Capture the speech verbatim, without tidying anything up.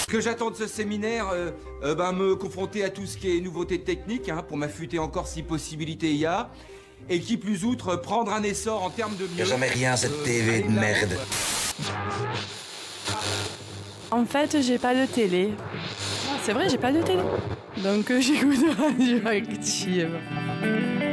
que j'attends de ce séminaire, euh, euh, ben, me confronter à tout ce qui est nouveauté technique, hein, pour m'affûter encore si possibilité y a. Et qui plus outre, prendre un essor en termes de mieux. Y'a jamais rien cette euh, T V de merde. En fait, j'ai pas de télé. C'est vrai, j'ai pas de télé. Donc j'écoute Radio Active.